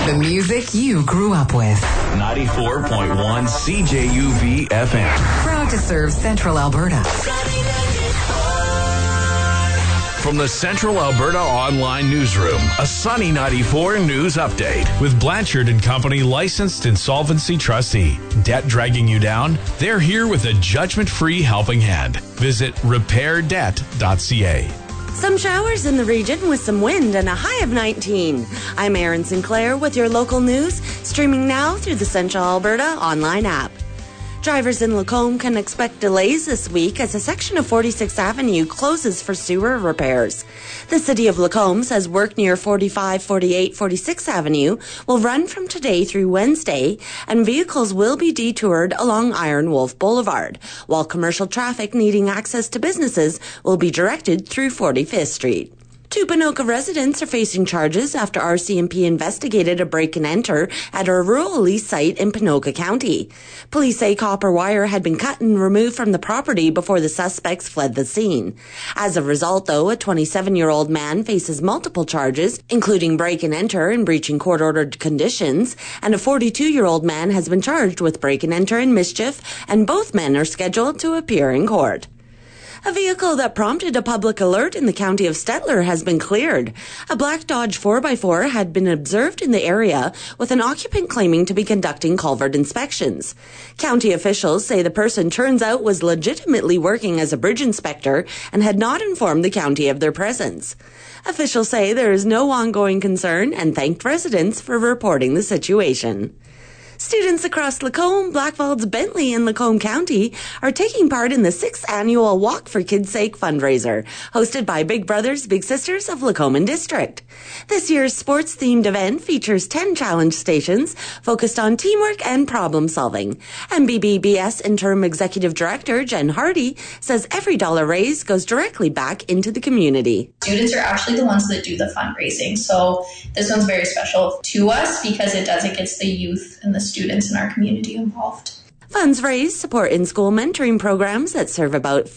The music you grew up with. 94.1 CJUV FM. Proud to serve Central Alberta. From the Central Alberta Online Newsroom, a Sunny 94 news update. With Blanchard & Company licensed insolvency trustee. Debt dragging you down? They're here with a judgment-free helping hand. Visit repairdebt.ca. Some showers in the region with some wind and a high of 19. I'm Erin Sinclair with your local news, streaming now through the Central Alberta online app. Drivers in Lacombe can expect delays this week as a section of 46th Avenue closes for sewer repairs. The City of Lacombe says work near 45, 48, 46th Avenue will run from today through Wednesday, and vehicles will be detoured along Iron Wolf Boulevard, while commercial traffic needing access to businesses will be directed through 45th Street. 2 Ponoka residents are facing charges after RCMP investigated a break-and-enter at a rural lease site in Ponoka County. Police say copper wire had been cut and removed from the property before the suspects fled the scene. As a result, though, a 27-year-old man faces multiple charges, including break-and-enter and breaching court-ordered conditions, and a 42-year-old man has been charged with break-and-enter and mischief, and both men are scheduled to appear in court. A vehicle that prompted a public alert in the county of Stettler has been cleared. A black Dodge 4x4 had been observed in the area with an occupant claiming to be conducting culvert inspections. County officials say the person turns out was legitimately working as a bridge inspector and had not informed the county of their presence. Officials say there is no ongoing concern and thanked residents for reporting the situation. Students across Lacombe, Blackfalds, Bentley, and Lacombe County are taking part in the 6th annual Walk for Kids' Sake fundraiser, hosted by Big Brothers Big Sisters of Lacombe District. This year's sports-themed event features 10 challenge stations focused on teamwork and problem-solving. And BBBS Interim Executive Director Jen Hardy says every dollar raised goes directly back into the community. Students are actually the ones that do the fundraising, so this one's very special to us because it gets the youth and the students in our community involved. Funds raised support in-school mentoring programs that serve about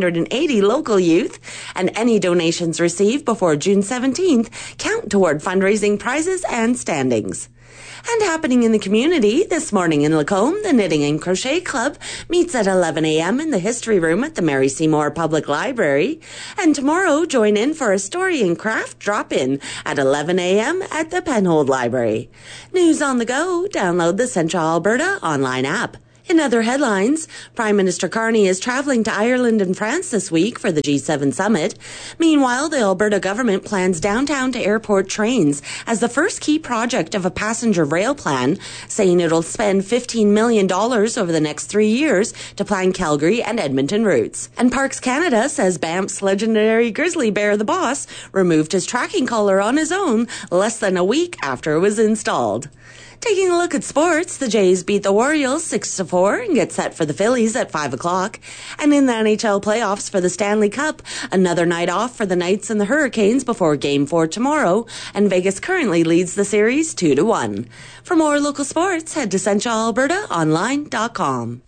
380 local youth, and any donations received before June 17th count toward fundraising prizes and standings. And happening in the community, this morning in Lacombe, the Knitting and Crochet Club meets at 11 a.m. in the History Room at the Mary Seymour Public Library. And tomorrow, join in for a story and craft drop-in at 11 a.m. at the Penhold Library. News on the go, download the Central Alberta online app. In other headlines, Prime Minister Carney is traveling to Ireland and France this week for the G7 summit. Meanwhile, the Alberta government plans downtown to airport trains as the first key project of a passenger rail plan, saying it'll spend $15 million over the next 3 years to plan Calgary and Edmonton routes. And Parks Canada says Banff's legendary grizzly bear, the Boss, removed his tracking collar on his own less than a week after it was installed. Taking a look at sports, the Jays beat the Orioles 6-4 and get set for the Phillies at 5 o'clock. And in the NHL playoffs for the Stanley Cup, another night off for the Knights and the Hurricanes before Game 4 tomorrow, and Vegas currently leads the series 2-1. For more local sports, head to centralalbertaonline.com.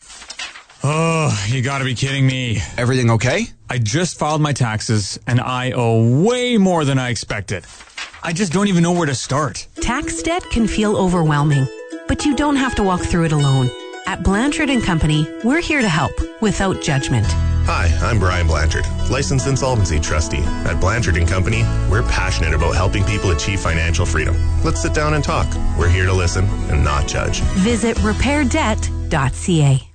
Oh, you gotta be kidding me. Everything okay? I just filed my taxes, and I owe way more than I expected. I just don't even know where to start. Tax debt can feel overwhelming, but you don't have to walk through it alone. At Blanchard & Company, we're here to help without judgment. Hi, I'm Brian Blanchard, licensed insolvency trustee. At Blanchard & Company, we're passionate about helping people achieve financial freedom. Let's sit down and talk. We're here to listen and not judge. Visit repairdebt.ca.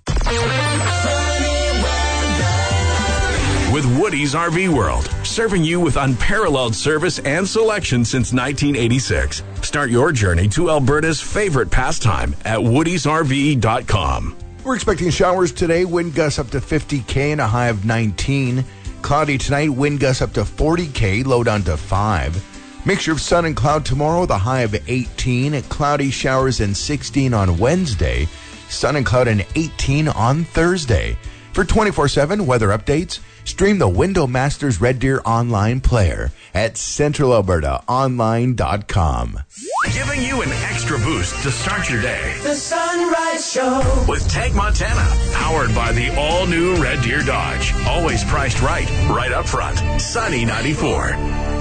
With Woody's RV World, serving you with unparalleled service and selection since 1986. Start your journey to Alberta's favorite pastime at woodysrv.com. We're expecting showers today, wind gusts up to 50k and a high of 19. Cloudy tonight, wind gusts up to 40k, low down to 5. Mixture of sun and cloud tomorrow, the high of 18. Cloudy showers and 16 on Wednesday. Sun and cloud and 18 on Thursday. For 24/7 weather updates, stream the Window Masters Red Deer online player at centralalbertaonline.com. Giving you an extra boost to start your day. The Sunrise Show with Tank Montana, powered by the all-new Red Deer Dodge. Always priced right up front. Sunny 94.